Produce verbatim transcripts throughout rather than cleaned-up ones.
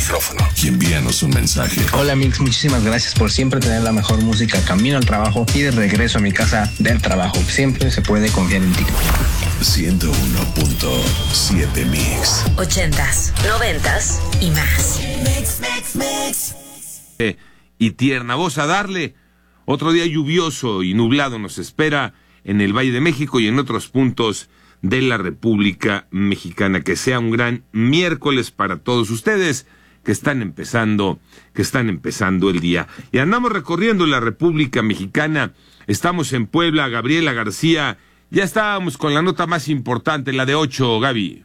micrófono y envíanos un mensaje. Hola Mix, muchísimas gracias por siempre tener la mejor música camino al trabajo y de regreso a mi casa del trabajo. Siempre se puede confiar en ti. ciento uno punto siete Mix. Ochentas, noventas y más. Mix, mix, mix. Eh, y tierna voz a darle. Otro día lluvioso y nublado nos espera en el Valle de México y en otros puntos de la República Mexicana. Que sea un gran miércoles para todos ustedes que están empezando, que están empezando el día. Y andamos recorriendo la República Mexicana. Estamos en Puebla, Gabriela García. Ya estábamos con la nota más importante, la de ocho, Gaby.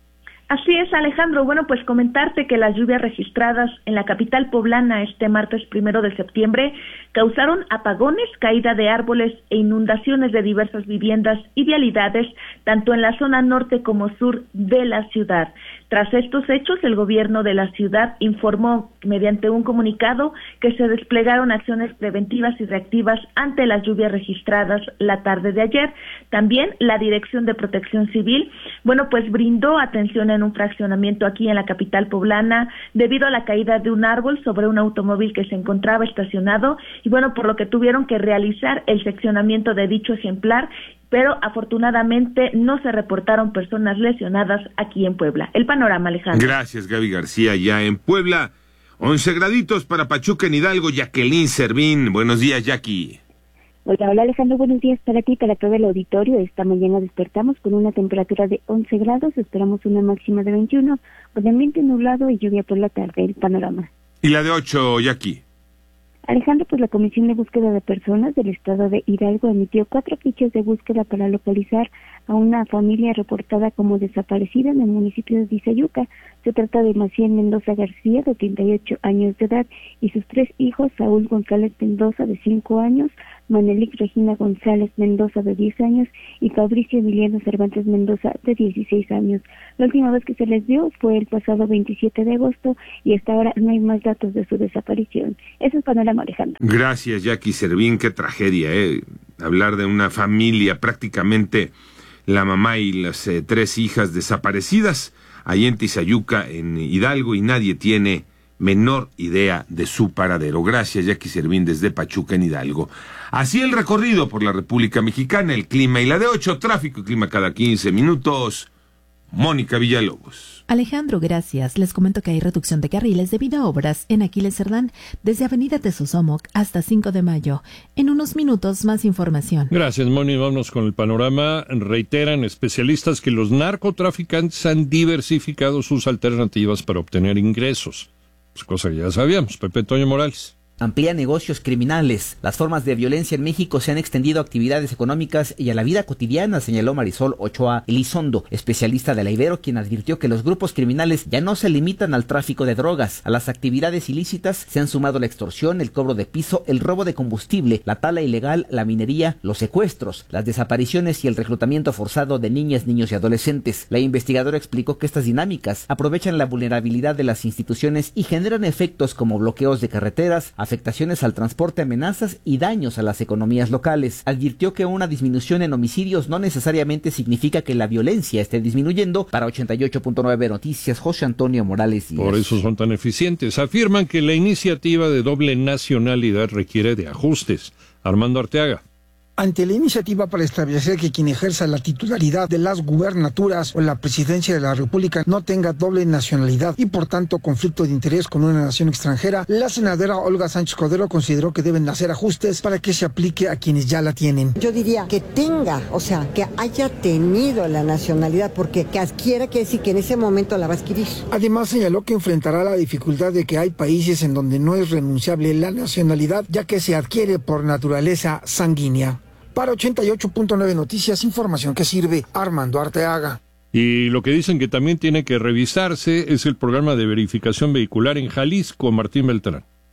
Así es, Alejandro. Bueno, pues comentarte que las lluvias registradas en la capital poblana este martes primero de septiembre causaron apagones, caída de árboles e inundaciones de diversas viviendas y vialidades, tanto en la zona norte como sur de la ciudad. Tras estos hechos, el gobierno de la ciudad informó mediante un comunicado que se desplegaron acciones preventivas y reactivas ante las lluvias registradas la tarde de ayer. También la Dirección de Protección Civil, bueno, pues brindó atención en un fraccionamiento aquí en la capital poblana debido a la caída de un árbol sobre un automóvil que se encontraba estacionado y bueno, por lo que tuvieron que realizar el seccionamiento de dicho ejemplar, pero afortunadamente no se reportaron personas lesionadas aquí en Puebla. El panorama, Alejandro. Gracias, Gaby García. Ya en Puebla, once graditos para Pachuca en Hidalgo. Jacqueline Servín. Buenos días, Jackie. Hola, hola Alejandro, buenos días para ti y para todo el auditorio. Esta mañana despertamos con una temperatura de once grados, esperamos una máxima de veintiuno, con ambiente nublado y lluvia por la tarde. El panorama. Y la de ocho, Jackie. Alejandro, pues la Comisión de Búsqueda de Personas del Estado de Hidalgo emitió cuatro fichas de búsqueda para localizar a una familia reportada como desaparecida en el municipio de Tizayuca. Se trata de Maciel Mendoza García, de treinta y ocho años de edad, y sus tres hijos, Saúl González Mendoza, de cinco años, Manelik Regina González Mendoza, de diez años, y Fabricio Emiliano Cervantes Mendoza, de dieciséis años. La última vez que se les vio fue el pasado veintisiete de agosto, y hasta ahora no hay más datos de su desaparición. Ese es el panorama, Alejandro. Gracias, Jackie Servín. Qué tragedia, ¿eh? Hablar de una familia, prácticamente la mamá y las eh, tres hijas desaparecidas, ahí en Tizayuca, en Hidalgo, y nadie tiene menor idea de su paradero. Gracias, Jackie Servín, desde Pachuca, en Hidalgo. Así el recorrido por la República Mexicana, el clima y la de ocho, tráfico y clima cada quince minutos. Mónica Villalobos. Alejandro, gracias. Les comento que hay reducción de carriles debido a obras en Aquiles Cerdán, desde Avenida Tezosomoc hasta cinco de mayo. En unos minutos, más información. Gracias, Moni. Vámonos con el panorama. Reiteran especialistas que los narcotraficantes han diversificado sus alternativas para obtener ingresos. Pues cosa que ya sabíamos. Pepe Toño Morales. Amplía negocios criminales. Las formas de violencia en México se han extendido a actividades económicas y a la vida cotidiana, señaló Marisol Ochoa Elizondo, especialista de la Ibero, quien advirtió que los grupos criminales ya no se limitan al tráfico de drogas. A las actividades ilícitas se han sumado la extorsión, el cobro de piso, el robo de combustible, la tala ilegal, la minería, los secuestros, las desapariciones y el reclutamiento forzado de niñas, niños y adolescentes. La investigadora explicó que estas dinámicas aprovechan la vulnerabilidad de las instituciones y generan efectos como bloqueos de carreteras, afectaciones al transporte, amenazas y daños a las economías locales. Advirtió que una disminución en homicidios no necesariamente significa que la violencia esté disminuyendo. Para ochenta y ocho punto nueve Noticias, José Antonio Morales Díaz. Por eso son tan eficientes. Afirman que la iniciativa de doble nacionalidad requiere de ajustes. Armando Arteaga. Ante la iniciativa para establecer que quien ejerza la titularidad de las gubernaturas o la presidencia de la República no tenga doble nacionalidad y por tanto conflicto de interés con una nación extranjera, la senadora Olga Sánchez Cordero consideró que deben hacer ajustes para que se aplique a quienes ya la tienen. Yo diría que tenga, o sea, que haya tenido la nacionalidad, porque que adquiera quiere decir que en ese momento la va a adquirir. Además señaló que enfrentará la dificultad de que hay países en donde no es renunciable la nacionalidad, ya que se adquiere por naturaleza sanguínea. Para ochenta y ocho punto nueve Noticias, información que sirve. Armando Arteaga. Y lo que dicen que también tiene que revisarse es el programa de verificación vehicular en Jalisco. Martín Beltrán.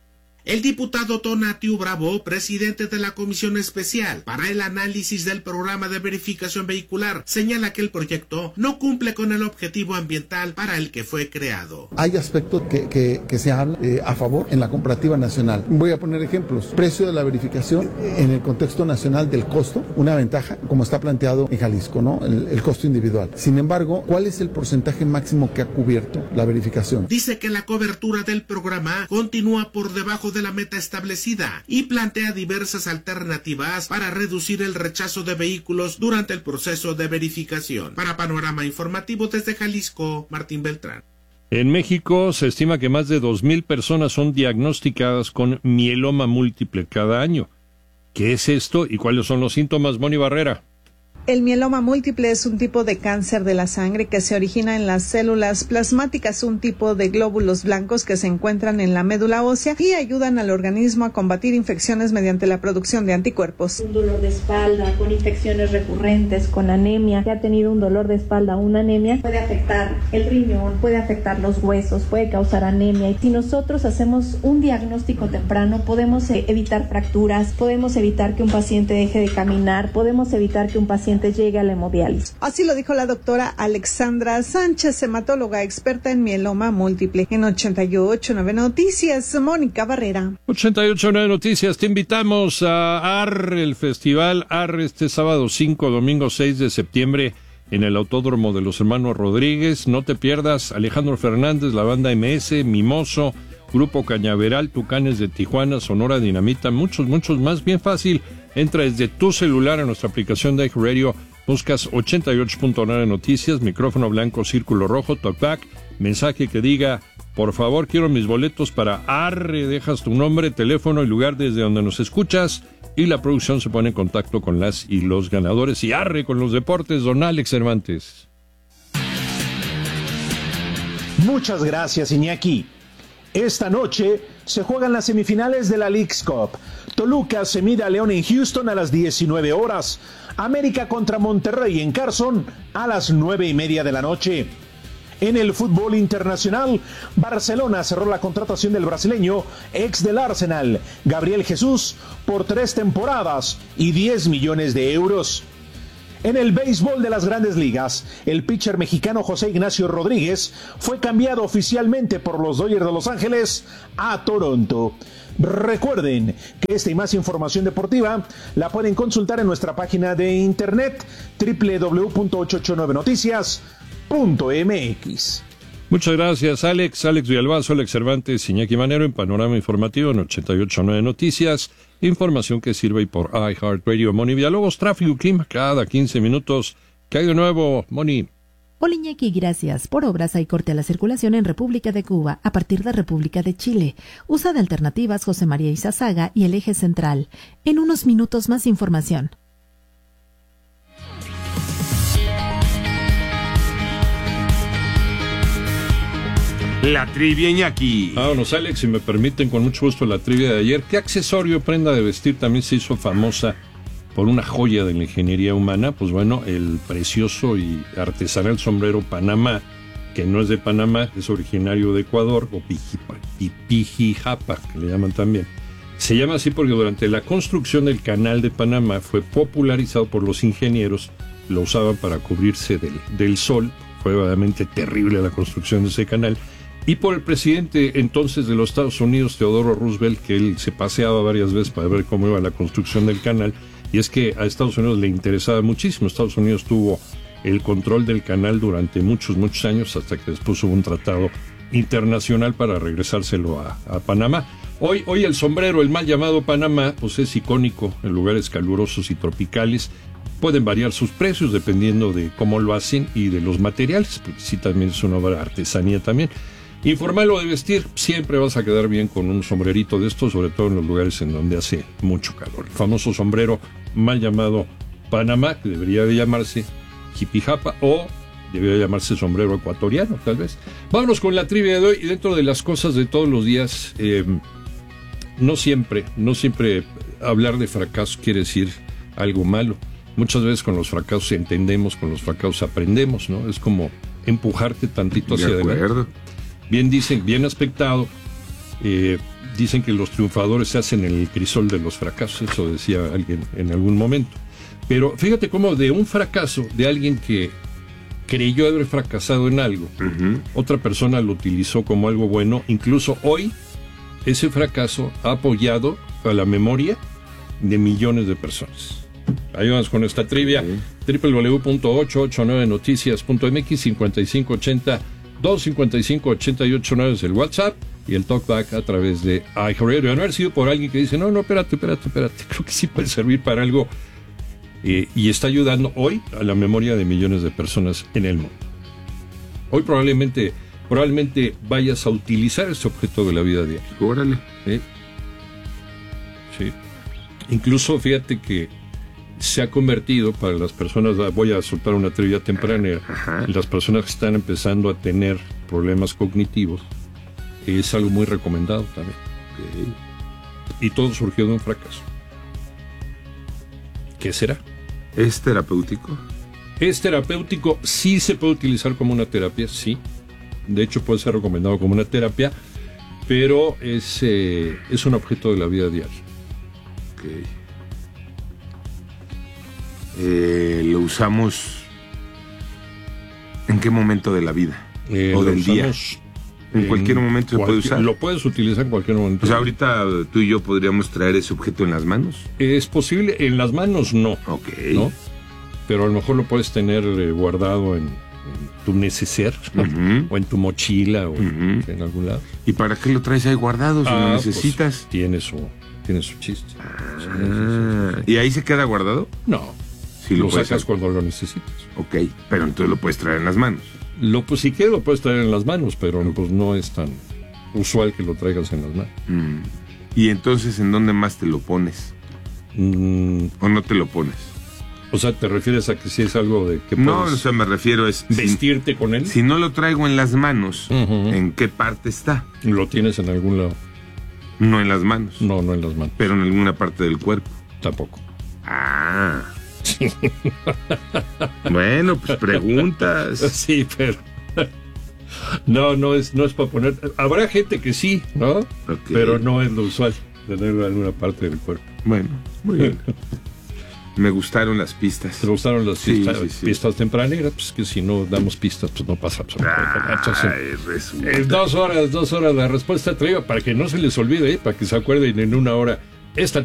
El diputado Tonatiu Bravo, presidente de la Comisión Especial para el Análisis del Programa de Verificación Vehicular, señala que el proyecto no cumple con el objetivo ambiental para el que fue creado. Hay aspectos que, que, que se hablan eh, a favor en la comparativa nacional. Voy a poner ejemplos. Precio de la verificación en el contexto nacional del costo, una ventaja como está planteado en Jalisco, ¿no? El, el costo individual. Sin embargo, ¿cuál es el porcentaje máximo que ha cubierto la verificación? Dice que la cobertura del programa continúa por debajo de la meta establecida y plantea diversas alternativas para reducir el rechazo de vehículos durante el proceso de verificación. Para Panorama Informativo desde Jalisco, Martín Beltrán. En México se estima que más de dos mil personas son diagnosticadas con mieloma múltiple cada año. ¿Qué es esto y cuáles son los síntomas, Moni Barrera? El mieloma múltiple es un tipo de cáncer de la sangre que se origina en las células plasmáticas, un tipo de glóbulos blancos que se encuentran en la médula ósea y ayudan al organismo a combatir infecciones mediante la producción de anticuerpos. Un dolor de espalda, con infecciones recurrentes, con anemia, que ha tenido un dolor de espalda o una anemia, puede afectar el riñón, puede afectar los huesos, puede causar anemia. Y si nosotros hacemos un diagnóstico temprano, podemos evitar fracturas, podemos evitar que un paciente deje de caminar, podemos evitar que un paciente llegue a la hemodiálisis. Así lo dijo la doctora Alexandra Sánchez, hematóloga experta en mieloma múltiple. En ochenta y ocho punto nueve Noticias, Mónica Barrera. ochenta y ocho punto nueve Noticias, te invitamos a Arre, el festival Arre, este sábado cinco, domingo seis de septiembre en el Autódromo de los Hermanos Rodríguez. No te pierdas Alejandro Fernández, la banda M S, Mimoso, Grupo Cañaveral, Tucanes de Tijuana, Sonora Dinamita, muchos, muchos más. Bien fácil. Entra desde tu celular a nuestra aplicación de iHeartRadio, buscas ochenta y ocho punto nueve Noticias, micrófono blanco, círculo rojo, talkback, mensaje que diga, por favor, quiero mis boletos para Arre, dejas tu nombre, teléfono y lugar desde donde nos escuchas, y la producción se pone en contacto con las y los ganadores. Y Arre con los deportes, don Alex Cervantes. Muchas gracias, Iñaki. Esta noche se juegan las semifinales de la Leagues Cup. Toluca se mide a León en Houston a las diecinueve horas. América contra Monterrey en Carson a las nueve y media de la noche. En el fútbol internacional, Barcelona cerró la contratación del brasileño, ex del Arsenal, Gabriel Jesús, por tres temporadas y diez millones de euros. En el béisbol de las Grandes Ligas, el pitcher mexicano José Ignacio Rodríguez fue cambiado oficialmente por los Dodgers de Los Ángeles a Toronto. Recuerden que esta y más información deportiva la pueden consultar en nuestra página de internet doble u doble u doble u punto ochocientos ochenta y nueve noticias punto m x. Muchas gracias, Alex. Alex Villalbazo, Alex Cervantes, Iñaki Manero en Panorama Informativo en ochenta y ocho punto nueve Noticias. Información que sirve por iHeartRadio. Moni Villalobos, tráfico y clima cada quince minutos. ¿Qué hay de nuevo, Moni? Hola, Iñaki, gracias. Por obras hay corte a la circulación en República de Cuba a partir de República de Chile. Usa de alternativas José María Izazaga y el eje central. En unos minutos más información. La trivia, Iñaki. Vámonos, Alex, si me permiten, con mucho gusto la trivia de ayer. ¿Qué accesorio, prenda de vestir también se hizo famosa por una joya de la ingeniería humana? Pues bueno, el precioso y artesanal sombrero Panamá, que no es de Panamá, es originario de Ecuador, o Pijijapa, que le llaman también. Se llama así porque durante la construcción del Canal de Panamá fue popularizado por los ingenieros, lo usaban para cubrirse del, del sol. Fue verdaderamente terrible la construcción de ese canal. Y por el presidente entonces de los Estados Unidos, Theodore Roosevelt, que él se paseaba varias veces para ver cómo iba la construcción del canal, y es que a Estados Unidos le interesaba muchísimo. Estados Unidos tuvo el control del canal durante muchos, muchos años, hasta que después hubo un tratado internacional para regresárselo a, a Panamá. Hoy, hoy el sombrero, el mal llamado Panamá, pues es icónico en lugares calurosos y tropicales. Pueden variar sus precios dependiendo de cómo lo hacen y de los materiales, porque sí también es una obra de artesanía también. Informal o de vestir, siempre vas a quedar bien con un sombrerito de estos, sobre todo en los lugares en donde hace mucho calor. El famoso sombrero mal llamado Panamá, que debería de llamarse Jipijapa, o debería llamarse sombrero ecuatoriano, tal vez. Vámonos con la trivia de hoy, y dentro de las cosas de todos los días, eh, no siempre, no siempre hablar de fracaso quiere decir algo malo. Muchas veces con los fracasos entendemos, con los fracasos aprendemos, ¿no? Es como empujarte tantito hacia adelante. Bien dicen, bien aspectado, Eh, dicen que los triunfadores se hacen en el crisol de los fracasos, eso decía alguien en algún momento. Pero fíjate cómo de un fracaso, de alguien que creyó haber fracasado en algo, uh-huh. otra persona lo utilizó como algo bueno. Incluso hoy, ese fracaso ha apoyado a la memoria de millones de personas. Ahí vamos con esta trivia. Okay. doble u doble u doble u punto ochocientos ochenta y nueve noticias punto m x, cincuenta y cinco ochenta, doscientos cincuenta y cinco ochenta y ocho nueve es el WhatsApp, y el talkback a través de iHeartRadio. No haber sido por alguien que dice, no, no, espérate, espérate, espérate, creo que sí puede servir para algo, eh, y está ayudando hoy a la memoria de millones de personas en el mundo. Hoy probablemente probablemente vayas a utilizar ese objeto de la vida diaria. Órale. ¿Sí? Sí. Incluso fíjate que se ha convertido para las personas, voy a soltar una trivia tempranera, Ajá. las personas que están empezando a tener problemas cognitivos, es algo muy recomendado también. Okay. Y todo surgió de un fracaso. ¿Qué será? ¿Es terapéutico? Es terapéutico, sí se puede utilizar como una terapia, sí. De hecho puede ser recomendado como una terapia, pero es, eh, es un objeto de la vida diaria. Okay. Eh, ¿Lo usamos en qué momento de la vida? Eh, ¿O del día? ¿En, en cualquier momento se puede usar? Lo puedes utilizar en cualquier momento. O sea, ahorita tú y yo podríamos traer ese objeto en las manos. Es posible, en las manos no. Ok. ¿No? Pero a lo mejor lo puedes tener eh, guardado en, en tu neceser, uh-huh. o en tu mochila, o uh-huh. en algún lado. ¿Y para qué lo traes ahí guardado si ah, lo necesitas? Pues, tiene su, tiene su chiste. Ah, sí, sí, sí, sí. ¿Y ahí se queda guardado? No. Si lo, lo sacas hacer. Cuando lo necesitas. Ok, pero entonces lo puedes traer en las manos. Lo, pues si quieres lo puedes traer en las manos, pero pues no es tan usual que lo traigas en las manos. Mm. ¿Y entonces en dónde más te lo pones? Mm. ¿O no te lo pones? O sea, ¿te refieres a que si es algo de que no, o sea, me refiero es vestirte si, con él? Si no lo traigo en las manos, uh-huh. ¿en qué parte está? Lo tienes en algún lado. No en las manos. No, no en las manos. Pero en alguna parte del cuerpo. Tampoco. Ah. Bueno, pues preguntas. Sí, pero no, no es, no es para poner. Habrá gente que sí, ¿no? Okay. Pero no es lo usual tenerlo en alguna parte del cuerpo. Bueno, muy bien. Me gustaron las pistas. ¿Te gustaron las sí, pistas, sí, sí. pistas tempraneras? Pues que si no damos pistas, pues no pasa absolutamente nada. En dos horas, dos horas la respuesta traigo para que no se les olvide, ¿eh? Para que se acuerden en una hora. Esta